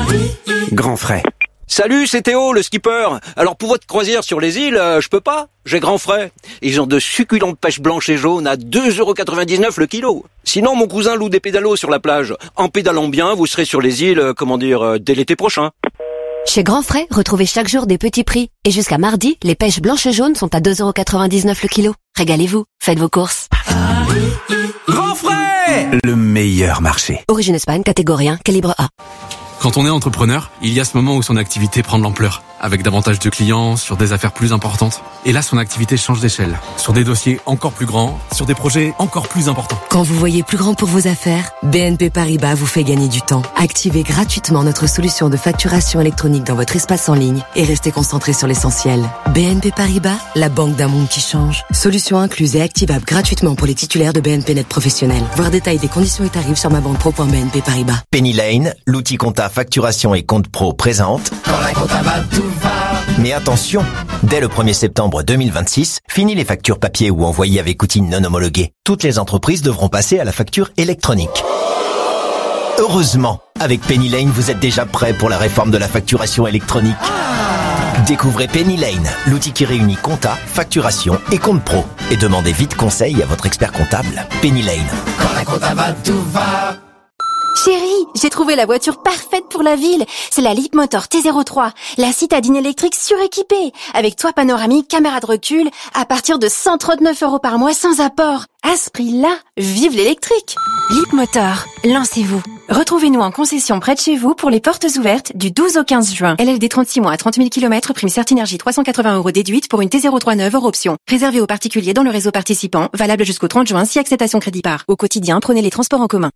Grand frais. Salut, c'est Théo, le skipper. Alors pour votre croisière sur les îles, je peux pas. J'ai grand frais. Ils ont de succulentes pêches blanches et jaunes à 2,99€ le kilo. Sinon, mon cousin loue des pédalos sur la plage. En pédalant bien, vous serez sur les îles, dès l'été prochain. Chez Grand Frais, retrouvez chaque jour des petits prix. Et jusqu'à mardi, les pêches blanches et jaunes sont à 2,99€ le kilo. Régalez-vous, faites vos courses. Grand frais, le meilleur marché. Origine Espagne, catégorie 1, calibre A. Quand on est entrepreneur, il y a ce moment où son activité prend de l'ampleur, avec davantage de clients, sur des affaires plus importantes. Et là, son activité change d'échelle, sur des dossiers encore plus grands, sur des projets encore plus importants. Quand vous voyez plus grand pour vos affaires, BNP Paribas vous fait gagner du temps. Activez gratuitement notre solution de facturation électronique dans votre espace en ligne et restez concentré sur l'essentiel. BNP Paribas, la banque d'un monde qui change. Solution incluse et activable gratuitement pour les titulaires de BNP Net professionnels. Voir détail des conditions et tarifs sur mabanquepro.bnp Paribas. Penny Lane, l'outil compta facturation et compte pro présente. Quand la compta va, tout va. Mais attention, dès le 1er septembre 2026, fini les factures papier ou envoyées avec outils non homologués. Toutes les entreprises devront passer à la facture électronique. Heureusement, avec Penny Lane, vous êtes déjà prêt pour la réforme de la facturation électronique. Découvrez Penny Lane, l'outil qui réunit compta, facturation et compte pro. Et demandez vite conseil à votre expert comptable. Penny Lane. Quand la compta va, tout va. Chérie, j'ai trouvé la voiture parfaite pour la ville. C'est la Leapmotor T03, la citadine électrique suréquipée, avec toit panoramique, caméra de recul, à partir de 139€ par mois sans apport. À ce prix-là, vive l'électrique. Leapmotor, lancez-vous. Retrouvez-nous en concession près de chez vous pour les portes ouvertes du 12 au 15 juin. LLD 36 mois à 30 000 km, prime Certinergie 380€ déduite pour une T03 neuve hors option. Réservé aux particuliers dans le réseau participant, valable jusqu'au 30 juin si acceptation crédit par. Au quotidien, prenez les transports en commun.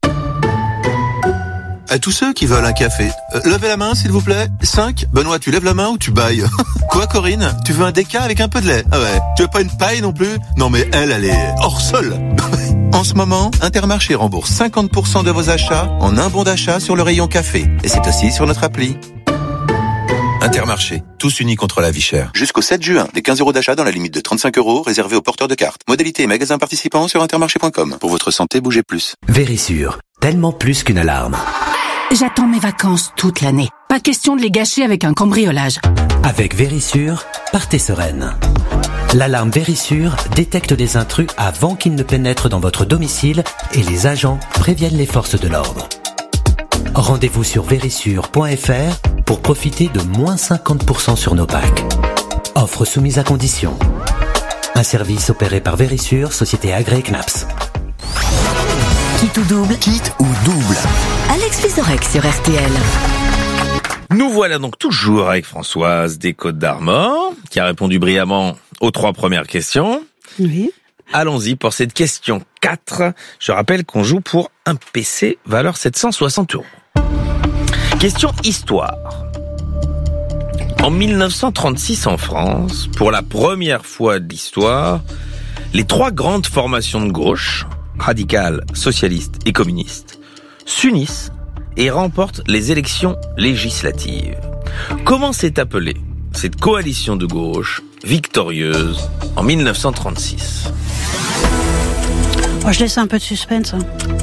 À tous ceux qui veulent un café, levez la main s'il vous plaît. 5. Benoît, tu lèves la main ou tu bailles? Quoi Corinne? Tu veux un déca avec un peu de lait? Ah ouais. Tu veux pas une paille non plus? Non mais elle est hors sol. En ce moment, Intermarché rembourse 50% de vos achats en un bon d'achat sur le rayon café. Et c'est aussi sur notre appli. Intermarché, tous unis contre la vie chère. Jusqu'au 7 juin, des 15€ d'achat dans la limite de 35€ réservés aux porteurs de cartes. Modalité et magasins participants sur intermarché.com. Pour votre santé, bougez plus. Vérissure, tellement plus qu'une alarme. J'attends mes vacances toute l'année. Pas question de les gâcher avec un cambriolage. Avec Vérissure, partez sereine. L'alarme Vérissure détecte des intrus avant qu'ils ne pénètrent dans votre domicile et les agents préviennent les forces de l'ordre. Rendez-vous sur vérissure.fr pour profiter de moins 50% sur nos packs. Offre soumise à condition. Un service opéré par Vérissure, société agréée CNAPS. Quitte ou double? Quitte ou double. Alex Vizorek sur RTL. Nous voilà donc toujours avec Françoise des Côtes d'Armor, qui a répondu brillamment aux 3 premières questions. Oui. Allons-y pour cette question 4. Je rappelle qu'on joue pour un PC valeur 760€. Question histoire. En 1936 en France, pour la première fois de l'histoire, les 3 grandes formations de gauche, radicales, socialistes et communistes, s'unissent et remportent les élections législatives. Comment s'est appelée cette coalition de gauche victorieuse en 1936? Oh, je laisse un peu de suspense.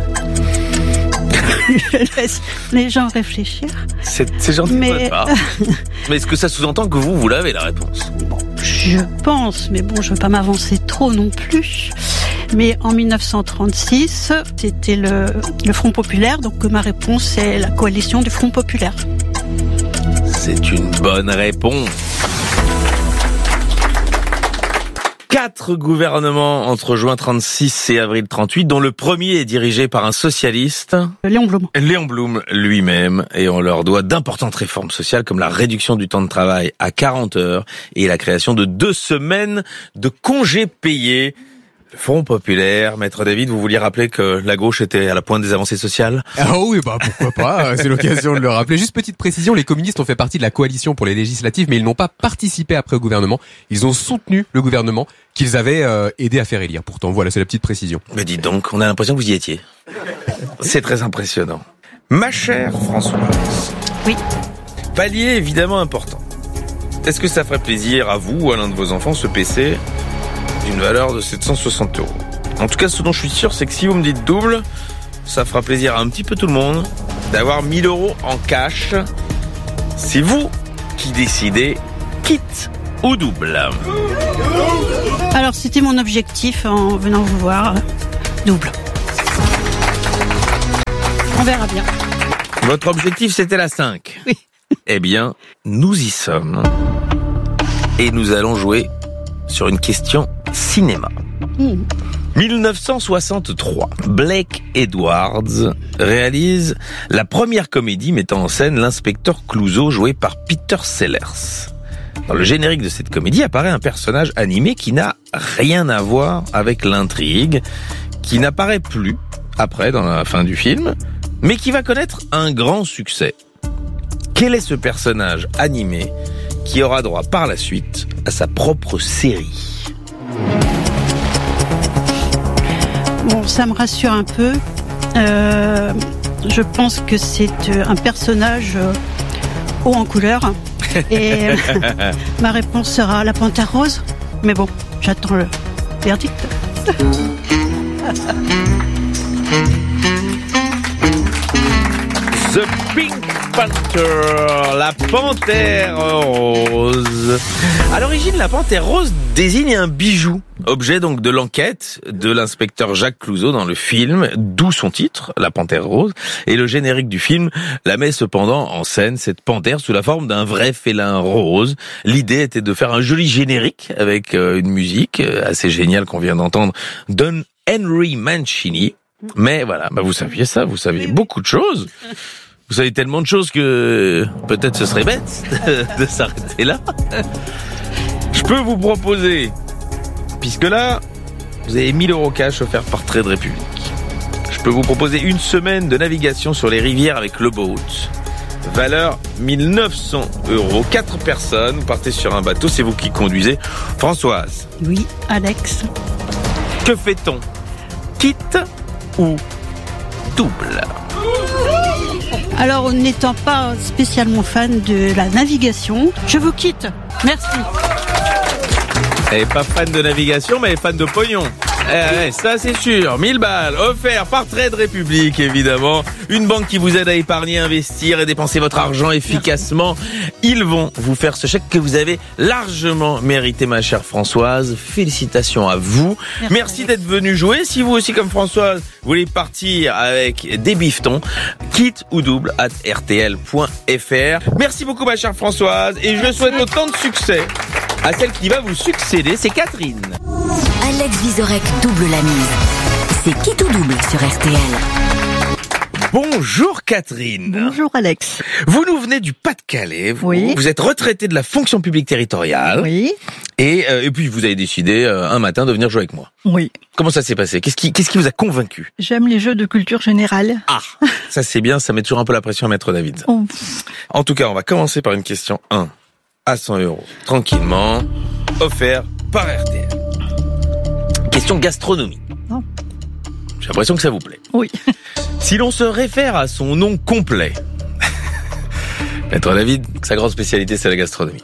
Je laisse les gens réfléchir. C'est gentil de votre part. Mais est-ce que ça sous-entend que vous l'avez la réponse? Bon, je pense, mais bon, je veux pas m'avancer trop non plus. Mais en 1936, c'était le Front Populaire, donc ma réponse c'est la coalition du Front Populaire. C'est une bonne réponse. 4 gouvernements entre juin 36 et avril 38, dont le premier est dirigé par un socialiste. Léon Blum. Léon Blum lui-même, et on leur doit d'importantes réformes sociales comme la réduction du temps de travail à 40 heures et la création de 2 semaines de congés payés. Le Front Populaire, Maître David, vous vouliez rappeler que la gauche était à la pointe des avancées sociales? Ah oui, pourquoi pas, c'est l'occasion de le rappeler. Juste petite précision, les communistes ont fait partie de la coalition pour les législatives, mais ils n'ont pas participé après au gouvernement. Ils ont soutenu le gouvernement qu'ils avaient aidé à faire élire. Pourtant, voilà, c'est la petite précision. Mais dites donc, on a l'impression que vous y étiez. C'est très impressionnant. Ma chère Françoise. Oui. Palier évidemment important. Est-ce que ça ferait plaisir à vous ou à l'un de vos enfants ce PC d'une valeur de 760€? En tout cas, ce dont je suis sûr, c'est que si vous me dites double, ça fera plaisir à un petit peu tout le monde d'avoir 1000€ en cash C'est vous qui décidez, quitte ou double. Alors, c'était mon objectif en venant vous voir. Double. On verra bien. Votre objectif, c'était la 5. Oui. Eh bien, nous y sommes. Et nous allons jouer sur une question cinéma. 1963, Blake Edwards réalise la première comédie mettant en scène l'inspecteur Clouseau joué par Peter Sellers. Dans le générique de cette comédie apparaît un personnage animé qui n'a rien à voir avec l'intrigue, qui n'apparaît plus après dans la fin du film, mais qui va connaître un grand succès. Quel est ce personnage animé qui aura droit par la suite à sa propre série ? Bon, ça me rassure un peu. Je pense que c'est un personnage haut en couleur. Et ma réponse sera la Panthère Rose. Mais bon, j'attends le verdict. The Pink Panther, la panthère rose. À l'origine, la panthère rose désigne un bijou, objet donc de l'enquête de l'inspecteur Jacques Clouseau dans le film, d'où son titre, la panthère rose. Et le générique du film la met cependant en scène, cette panthère, sous la forme d'un vrai félin rose. L'idée était de faire un joli générique avec une musique assez géniale qu'on vient d'entendre, Don Henry Mancini. Mais voilà, vous saviez ça, vous saviez beaucoup de choses. Vous savez tellement de choses que peut-être ce serait bête de s'arrêter là. Je peux vous proposer, puisque là, vous avez 1000 € cash offerts par Trade République. Je peux vous proposer une semaine de navigation sur les rivières avec le boat. Valeur 1900 €. 4 personnes, vous partez sur un bateau, c'est vous qui conduisez. Françoise. Oui, Alex. Que fait-on ? Quitte ou double ? Alors, n'étant pas spécialement fan de la navigation, je vous quitte. Merci. Elle n'est pas fan de navigation, mais elle est fan de pognon. Ça c'est sûr. 1000 balles offerts par Trade République, évidemment. Une banque qui vous aide à épargner, investir et dépenser votre argent efficacement. Ils vont vous faire ce chèque que vous avez largement mérité, ma chère Françoise. Félicitations à vous. Merci d'être venu jouer. Si vous aussi, comme Françoise, voulez partir avec des bifetons, quitte ou double @rtl.fr. Merci beaucoup, ma chère Françoise. Et je souhaite autant de succès à celle qui va vous succéder, c'est Catherine. Alex Vizorek double la mise. C'est quitte ou double sur RTL. Bonjour Catherine. Bonjour Alex. Vous nous venez du Pas-de-Calais. Oui. Vous êtes retraitée de la fonction publique territoriale. Oui. Et puis vous avez décidé un matin de venir jouer avec moi. Oui. Comment ça s'est passé ? Qu'est-ce qui vous a convaincu ? J'aime les jeux de culture générale. Ah, ça c'est bien, ça met toujours un peu la pression à Maître David. Oh. En tout cas, on va commencer par une question 1 à 100 €. Tranquillement, offert par RTL. Question gastronomie. Oh. J'ai l'impression que ça vous plaît. Oui. Si l'on se réfère à son nom complet, Maître David, sa grande spécialité, c'est la gastronomie.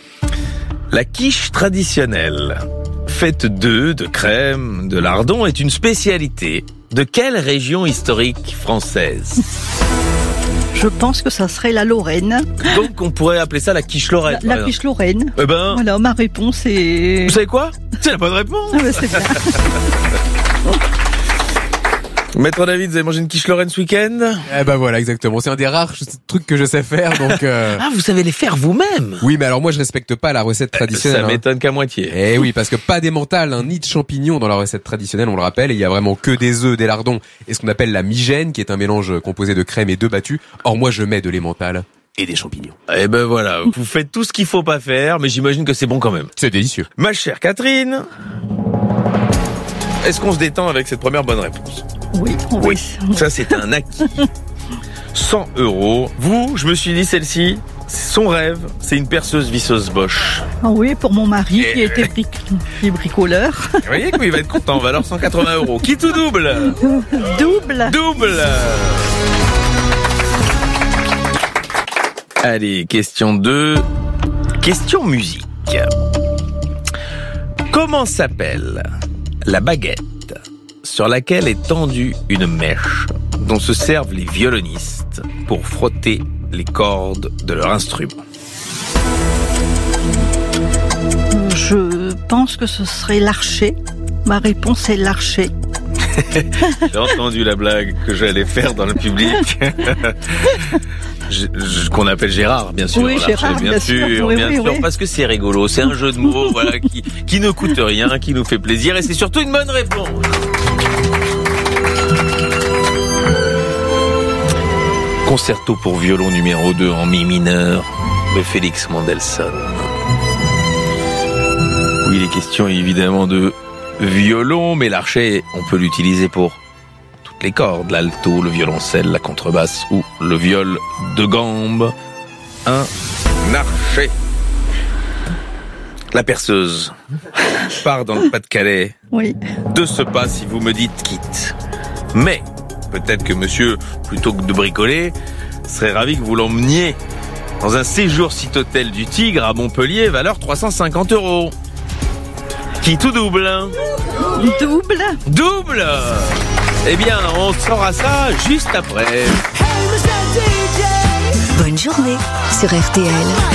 La quiche traditionnelle, faite d'œufs, de crème, de lardons, est une spécialité de quelle région historique française ? Je pense que ça serait la Lorraine. Donc on pourrait appeler ça la quiche lorraine. La quiche Lorraine. Eh ben, voilà, ma réponse est... Vous savez quoi ? C'est la bonne réponse. Ah ben, c'est bien. Maître David, vous avez mangé une quiche lorraine ce week-end ? Eh ben voilà, exactement. C'est un des rares trucs que je sais faire, donc... Ah, vous savez les faire vous-même ? Oui, mais alors moi je respecte pas la recette traditionnelle. Ça m'étonne qu'à moitié. Eh oui, parce que pas d'emmental, ni de champignons dans la recette traditionnelle, on le rappelle, et il y a vraiment que des œufs, des lardons, et ce qu'on appelle la migène, qui est un mélange composé de crème et d'œufs battus. Or moi je mets de l'emmental et des champignons. Eh ben voilà, vous faites tout ce qu'il faut pas faire, mais j'imagine que c'est bon quand même. C'est délicieux. Ma chère Catherine, est-ce qu'on se détend avec cette première bonne réponse ? Oui. Oui, ça c'est un acquis. 100 €. Vous, je me suis dit, celle-ci, son rêve, c'est une perceuse visseuse Bosch. Ah oui, pour mon mari qui était bricoleur. Vous voyez qu'il va être content, valeur 180 €. Quitte ou double ? Double. Double. Allez, question 2. Question musique. Comment s'appelle la baguette sur laquelle est tendue une mèche dont se servent les violonistes pour frotter les cordes de leur instrument. Je pense que ce serait l'archer. Ma réponse est l'archer. J'ai entendu la blague que j'allais faire dans le public. Qu'on appelle Gérard, bien sûr. Oui, Gérard, bien sûr, parce que c'est rigolo. C'est un jeu de mots, voilà, qui ne coûte rien, qui nous fait plaisir, et c'est surtout une bonne réponse. Concerto pour violon numéro 2 en mi mineur de Félix Mendelssohn. Oui, il est question évidemment de violon, mais l'archet, on peut l'utiliser pour toutes les cordes, l'alto, le violoncelle, la contrebasse ou le viol de gambe. Un archet. La perceuse part dans le Pas-de-Calais. Oui. De ce pas, si vous me dites quitte. Mais peut-être que monsieur, plutôt que de bricoler, serait ravi que vous l'emmeniez dans un séjour site hôtel du Tigre à Montpellier, valeur 350 €. Qui tout double. Double. Eh bien, on saura ça juste après. Bonne journée sur RTL.